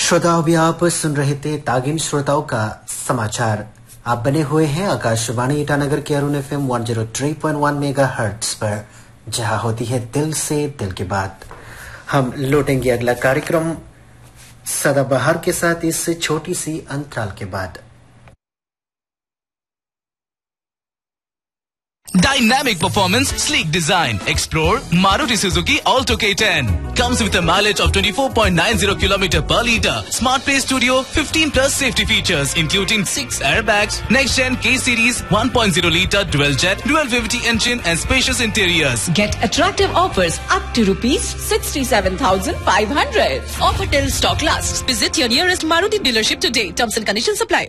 श्रोताओं, भी आप सुन रहे थे तागिन श्रोताओं का समाचार। आप बने हुए हैं आकाशवाणी ईटानगर के अरुण FM 103.1 मेगाहर्ट्ज पर, जहां होती है दिल से दिल की बात। हम लौटेंगे अगला कार्यक्रम सदाबहार के साथ इस छोटी सी अंतराल के बाद। Dynamic performance, sleek design. Explore Maruti Suzuki Alto K10. Comes with a mileage of 24.90 km per liter. Smart Play Studio, 15 plus safety features, including 6 airbags, next gen K series 1.0 liter dual jet, dual VVT engine, and spacious interiors. Get attractive offers up to rupees 67,500. Offer till stock lasts. Visit your nearest Maruti dealership today. Terms and conditions apply.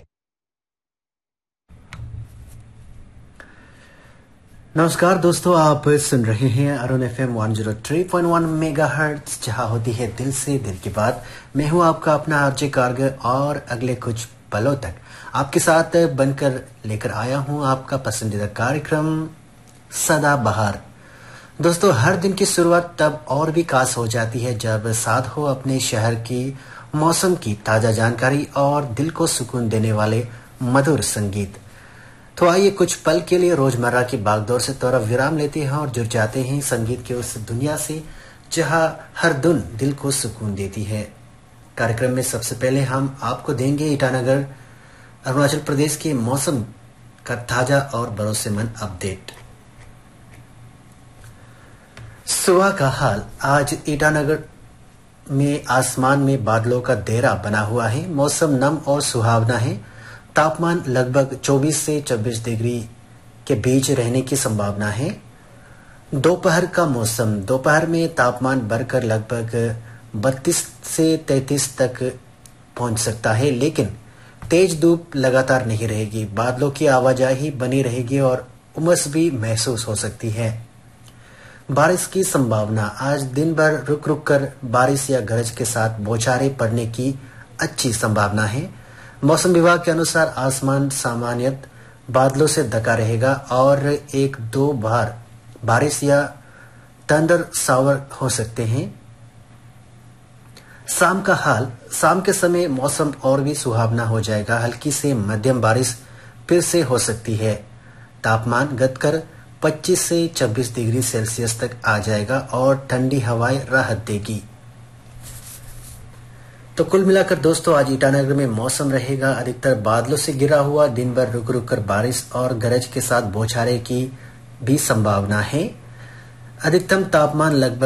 नमस्कार दोस्तों, आप सुन रहे हैं Arun FM 103.1 megahertz, जहां होती है दिल से दिल की बात। मैं हूं आपका अपना आरजे कारगर और अगले कुछ पलों तक आपके साथ बनकर लेकर आया हूं आपका पसंदीदा कार्यक्रम सदाबहार। दोस्तों, हर दिन की शुरुआत तब और भी खास हो जाती है जब साथ हो अपने शहर की मौसम की ताजा जानकारी और दिल को सुकून देने वाले मधुर संगीत। तो आइए कुछ पल के लिए रोजमर्रा की भागदौड़ से थोड़ा विराम लेते हैं और जुड़ जाते हैं संगीत के उस दुनिया से जहां हर धुन दिल को सुकून देती है। कार्यक्रम में सबसे पहले हम आपको देंगे ईटानगर अरुणाचल प्रदेश के मौसम का ताजा और भरोसेमंद अपडेट। सुबह का हाल। आज ईटानगर में आसमान में बादलों का देरा बना हुआ है। मौसम नम और सुहावना है। तापमान लगभग 24 से 26 डिग्री के बीच रहने की संभावना है। दोपहर का मौसम। दोपहर में तापमान बढ़कर लगभग 32 से 33 तक पहुंच सकता है, लेकिन तेज धूप लगातार नहीं रहेगी। बादलों की आवाजाही बनी रहेगी और उमस भी महसूस हो सकती है। बारिश की संभावना। आज दिन भर रुक रुक कर बारिश या गरज के साथ बौछारें पड़ने की अच्छी संभावना है। मौसम विभाग के अनुसार आसमान सामान्यतः बादलों से ढका रहेगा और एक दो बार बारिश या थंडर शावर हो सकते हैं। शाम का हाल। शाम के समय मौसम और भी सुहावना हो जाएगा। हल्की से मध्यम बारिश फिर से हो सकती है। तापमान घटकर 25 से 26 डिग्री सेल्सियस तक आ जाएगा और ठंडी हवाएं राहत देगी। तो कुल मिलाकर दोस्तों, आज ईटानगर में मौसम रहेगा अधिकतर बादलों से घिरा हुआ। दिन भर रुक रुक कर बारिश और गरज के साथ बौछारें की भी संभावना है। अधिकतम तापमान लगभग